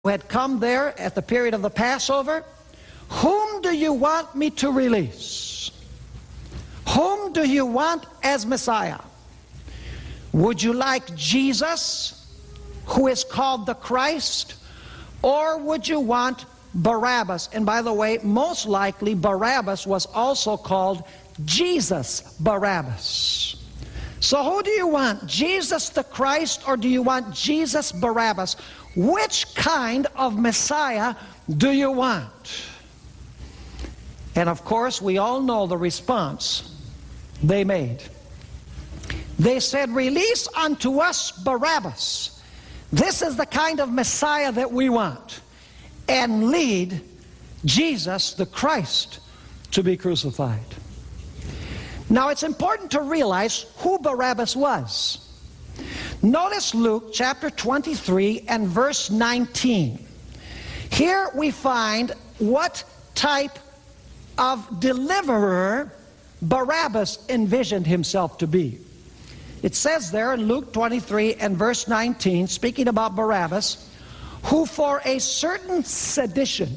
who had come there at the period of the Passover, whom do you want me to release? Whom do you want as Messiah? Would you like Jesus, who is called the Christ, or would you want Barabbas? And by the way, most likely Barabbas was also called Jesus Barabbas. So who do you want, Jesus the Christ, or do you want Jesus Barabbas? Which kind of Messiah do you want? And of course, we all know the response they made. They said, release unto us Barabbas. This is the kind of Messiah that we want. And lead Jesus the Christ to be crucified. Now it's important to realize who Barabbas was. Notice Luke chapter 23 and verse 19. Here we find what type of deliverer Barabbas envisioned himself to be. It says there in Luke 23 and verse 19, speaking about Barabbas, who for a certain sedition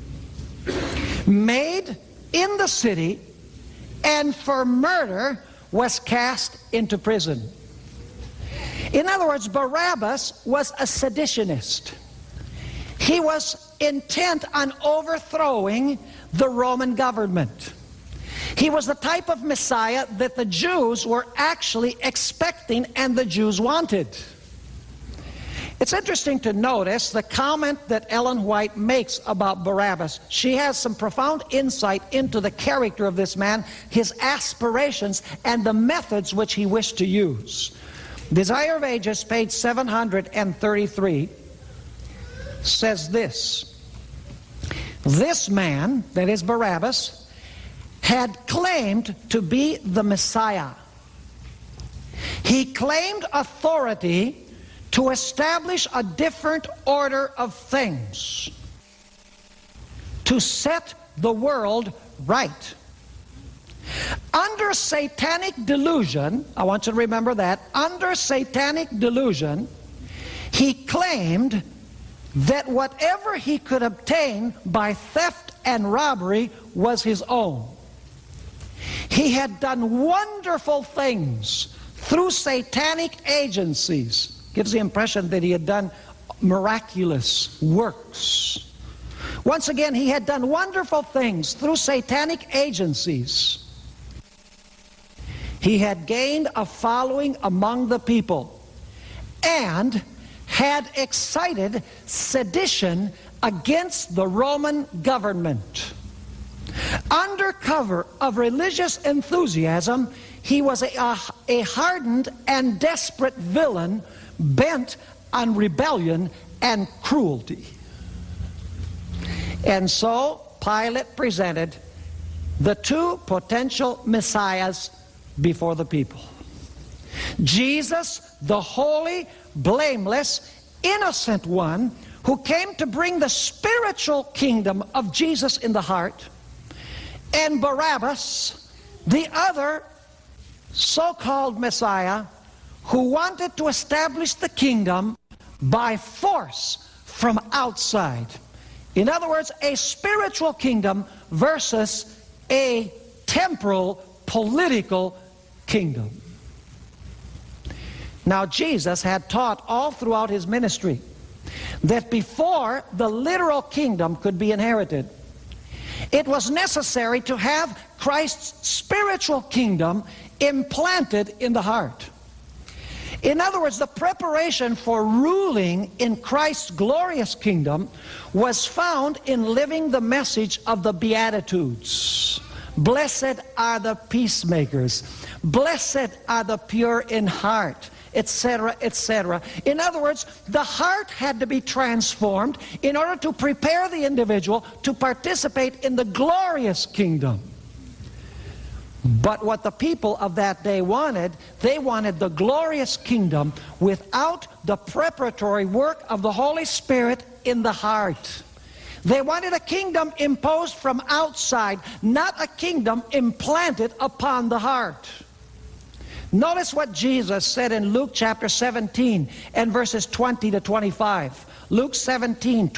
made in the city and for murder was cast into prison. In other words, Barabbas was a seditionist. He was intent on overthrowing the Roman government. He was the type of Messiah that the Jews were actually expecting and the Jews wanted. It's interesting to notice the comment that Ellen White makes about Barabbas. She has some profound insight into the character of this man, his aspirations, and the methods which he wished to use. Desire of Ages, page 733, says this. This man, that is Barabbas, had claimed to be the Messiah. He claimed authority to establish a different order of things, to set the world right. Under satanic delusion, I want you to remember that, under satanic delusion, he claimed that whatever he could obtain by theft and robbery was his own. He had done wonderful things through satanic agencies. Gives the impression that he had done miraculous works. Once again, he had done wonderful things through satanic agencies. He had gained a following among the people and had excited sedition against the Roman government. Under cover of religious enthusiasm, he was a hardened and desperate villain bent on rebellion and cruelty. And so Pilate presented the two potential messiahs before the people. Jesus, the holy, blameless, innocent one who came to bring the spiritual kingdom of Jesus in the heart, and Barabbas, the other so-called Messiah, who wanted to establish the kingdom by force from outside. In other words, a spiritual kingdom versus a temporal political kingdom. Now, Jesus had taught all throughout his ministry that before the literal kingdom could be inherited, it was necessary to have Christ's spiritual kingdom implanted in the heart. In other words, the preparation for ruling in Christ's glorious kingdom was found in living the message of the Beatitudes. Blessed are the peacemakers. Blessed are the pure in heart, etc., etc. In other words, the heart had to be transformed in order to prepare the individual to participate in the glorious kingdom. But what the people of that day wanted, they wanted the glorious kingdom without the preparatory work of the Holy Spirit in the heart. They wanted a kingdom imposed from outside, not a kingdom implanted upon the heart. Notice what Jesus said in Luke chapter 17 and verses 20 to 25. Luke 17,